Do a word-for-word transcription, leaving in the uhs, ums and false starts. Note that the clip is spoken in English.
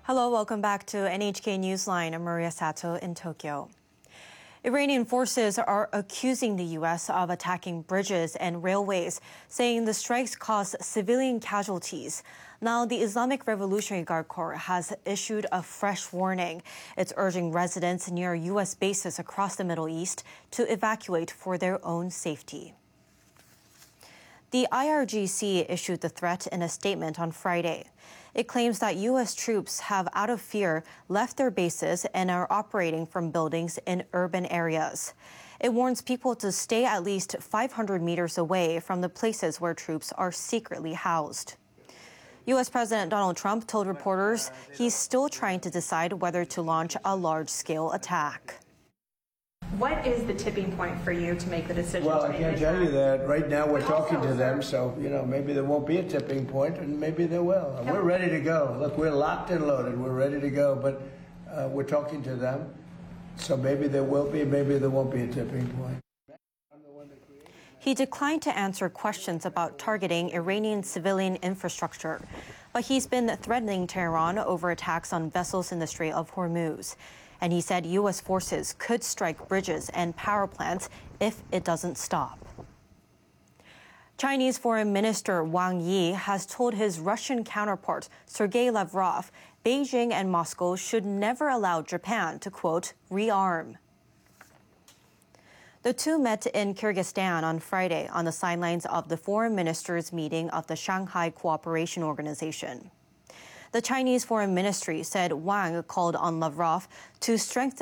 Hello, welcome back to N H K Newsline. I'm Maria Sato in Tokyo. Iranian forces are accusing the U S of attacking bridges and railways, saying the strikes caused civilian casualties. Now, the Islamic Revolutionary Guard Corps has issued a fresh warning. It's urging residents near U S bases across the Middle East to evacuate for their own safety. The I R G C issued the threat in a statement on Friday. It claims that U S troops have, out of fear, left their bases and are operating from buildings in urban areas. It warns people to stay at least five hundred meters away from the places where troops are secretly housed. U S President Donald Trump told reporters he's still trying to decide whether to launch a large-scale attack. What is the tipping point for you to make the decision? Well, to I make can't an tell attack? you that. Right now, we're But talking also, to them, sir- so, you know, maybe there won't be a tipping point, and maybe there will. We're ready to go. Look, we're locked and loaded. We're ready to go, but uh, we're talking to them, so maybe there will be, maybe there won't be a tipping point. He declined to answer questions about targeting Iranian civilian infrastructure, but he's been threatening Tehran over attacks on vessels in the Strait of Hormuz. And he said U S forces could strike bridges and power plants if it doesn't stop. Chinese Foreign Minister Wang Yi has told his Russian counterpart, Sergei Lavrov, Beijing and Moscow should never allow Japan to, quote, rearm. The two met in Kyrgyzstan on Friday on the sidelines of the foreign ministers' meeting of the Shanghai Cooperation Organization. The Chinese Foreign Ministry said Wang called on Lavrov to strengthen